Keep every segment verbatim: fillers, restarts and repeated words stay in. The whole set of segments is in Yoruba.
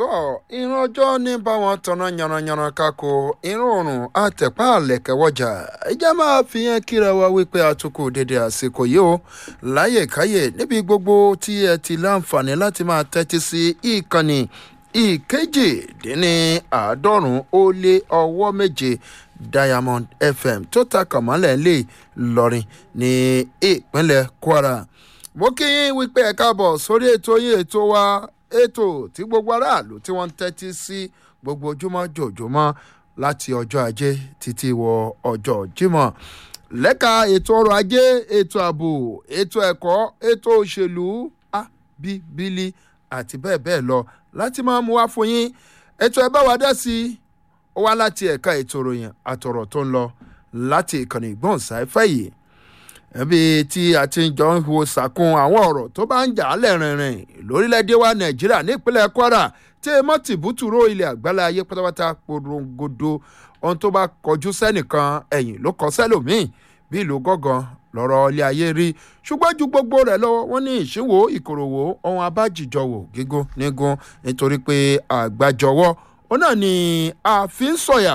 ìran ọjọ́ ní báwọn tanná yanranyanran kákó irun oòrùn àtẹ̀pá àlẹ̀kẹ̀wọ́jà ẹjẹ́ máa fi yẹn kíra wa wípé àtúkò dédé àsìkò yìí ó láyèkáyè níbi gbogbo tí ẹ ti láǹfààní láti máa tẹ́tí sí ìkànnì ìkejì-dín-ní-àádọ́rùn-ún ó lé ọwọ́ méje Diamond F M tó ta kàmọ́lẹ̀ lè lọrin ní ìpínlẹ̀ Kwara. Mo kí yín wípé ẹ káàbọ̀ sórí ètò yín ètò wa ètò tí gbogbo aráàlú tí wọ́n ń tẹ́tí sí gbogbo ojúmọ́ jòjúmọ́ láti ọjọ́ ajé títí wọ ọjọ́ jímọ̀ lẹ́ka ètò ọrọ̀ ajé ètò ààbò ètò ẹ̀kọ́ ètò òṣèlú abíbílì àti bẹ́ẹ̀ bẹ́ẹ̀ lọ láti máa mú wá fún yín ètò ẹ bá wa dá sí ó wá láti ẹ̀ka ètò ìròyìn àtọ̀rọ̀ tó ń lọ láti ìkànnì ìgbóhùnsáfẹ́ yìí ẹbí tí a ti ń jọ ń wo sàkún àwọn ọ̀rọ̀ tó bá ń jà á lẹ́rìnrìn lórílẹ̀‐èdè wa Nàìjíríà nípínlẹ̀ Kwara tí ẹ mọ́ tìbútúrò ilẹ̀ àgbálá ayé pátápátá porongodo ohun tó bá kọjú sẹ́nìkan ẹ̀yìn ló kọ sẹ́lòmíì bí ìlú gángan lọ́rọ̀ ilé ayé rí ṣùgbọ́n ju gbogbo rẹ̀ lọ wọ́n ní ìṣínwó ìkòròwò ohun abájìjọwò gígùn nígun nítorí pé àgbájọwọ́ ó náà ní àfin sọ̀yà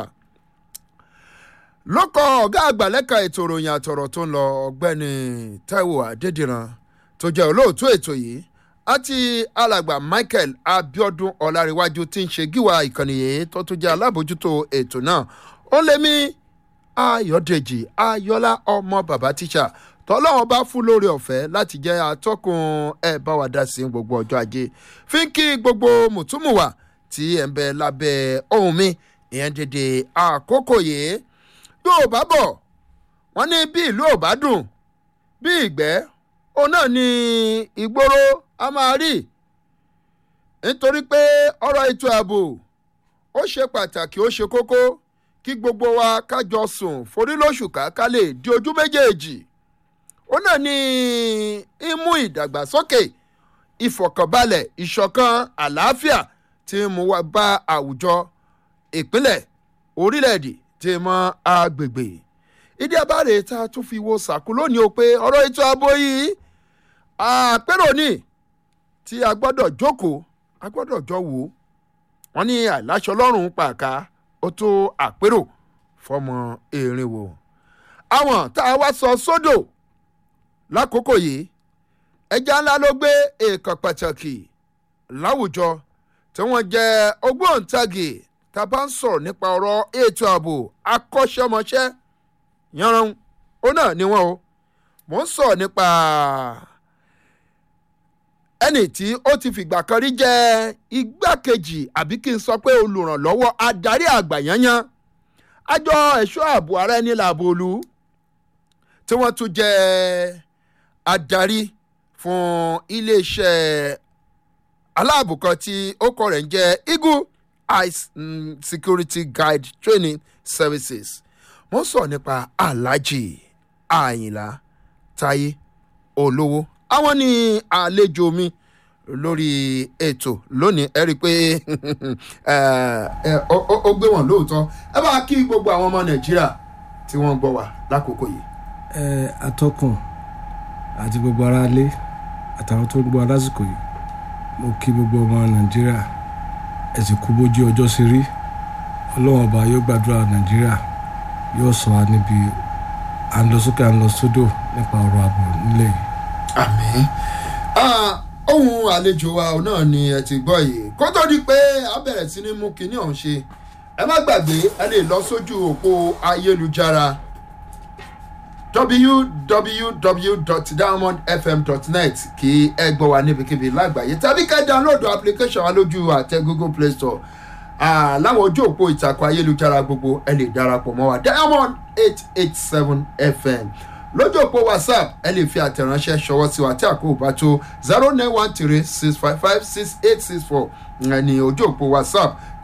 lókọ ọ̀gá àgbà lẹ́ka ètò ìròyìn àtọ̀rọ̀ tó ń lọ ọ̀gbẹ́ni Táíwò Adédìran tó jẹ́ olóòtú ètò yìí àti alàgbà Michael Abiodun Ọláríwájú tí ń ṣe gíwá ìkànnì yìí tó tún jẹ́ alábòjútó ètò náà ó lé mi Ayọ̀dèjì Ayọ̀lá ọmọ bàbá tíṣà tọ́lọ́wọ́n bá fún lórí ọ̀fẹ́ láti jẹ́ atọ́kùn ẹ̀ bá wa dá sí gbogbo ọjọ́ ajé fi ń kí gbogbo mùtúmùwà tí ẹ̀ ń bẹ lábẹ́ ohùn mi ìyẹn dédé àkókò yìí yóò bá bọ̀ wọ́n ní bí ìlú ò bá dùn bí ìgbẹ́ òun náà ní ìgboro a máa rí nítorí pé ọ̀rọ̀ ètò ààbò ó ṣe pàtàkì ó ṣe kókó kí gbogbo wa kájọ sùn forí lóṣù ká lè di ojú méjèèjì òun náà ní ìmú ìdàgbàsókè ìfọ̀kànbalẹ̀ ìṣọ̀kan àlàáfíà tí mú wá bá àwùjọ ìpínlẹ̀ orílẹ̀-èdè tí mọ agbègbè ìdí abáre tá a tún fi wo sàkú lónìí o pé ọ̀rọ̀ ètò ààbò yìí àpérò ní tí a gbọ́dọ̀ jókòó a gbọ́dọ̀ jọ wò wọ́n ní àìláṣọ lọ́rùn pàká ó tó àpérò fọmọ erin wò àwọn tá a wá sọ sódò lákòókò yìí ẹja ńlá ló gbé èèkàn pàtàkì láwùjọ tí wọ́n jẹ́ ògbóǹtagì tá a bá ń sọ̀rọ̀ nípa ọ̀rọ̀ ètò ààbò akọ́ṣẹ́mọṣẹ́ yanran ó náà ni wọ́n o mò ń sọ̀rọ̀ nípa ẹni tí ó ti fìgbà kan rí jẹ́ igbákejì àbí kí n sọ pé olùrànlọ́wọ́ adarí àgbà yanyan àjọ ẹ̀ṣọ́ ààbò ara ẹni làbò olú tí wọ́n tún jẹ́ adarí fún iléeṣẹ́ aláàbò kan tí ó kọ rẹ̀ ń jẹ́ Eagle Ice mm, Security Guide Training Services wọ́n sọ nípa Alhaji Àyìnlá Táyé Olówó àwọn ní àlejò mi lórí ètò lónìí ẹ rí i pé ó gbé wọn lóòótọ́ ẹ bá kí gbogbo àwọn ọmọ Nàìjíríà tí wọ́n ń gbọ́ wá lákòókò yìí. ẹ atọ́kùn àti gbogbo aráalé àtàwọn tó ń gbọ́ lásìkò yìí mo kí gbogbo ọmọ Nàìjíríà ẹ sì kú bójú ọjọ́ sí rí Ọlọ́run ọba yóò gbàdúrà Nàìjíríà yóò sọ wá níbi à ń lọ sókè à ń lọ sódò nípa ọ̀rọ̀ ààbò nílẹ̀ yìí. àmín ohun àlejò wa náà ni ẹ ti gbọ́ yìí kó tó di pé a bẹ̀rẹ̀ sí ní mú kinní ọ̀hún ṣe ẹ má gbàgbé ẹ lè lọ sójú òpó ayélujára w w w dot diamond f m dot net kí ẹ gbọ́ wa níbikíbi lágbàáyé tàbí ká download application wa lójú àtẹ Google Play Store láwọn ojú òpó ìtàkùn ayélujára gbogbo ẹ lè darapọ̀ mọ́ wa Diamond eight eight seven F M lójú òpó WhatsApp ẹ lè fi àtẹ̀ránṣẹ́ ṣọwọ́ sí wa tí àkókò bá tó zero nine one three six five five six eight six four ní ojú òpó WhatsApp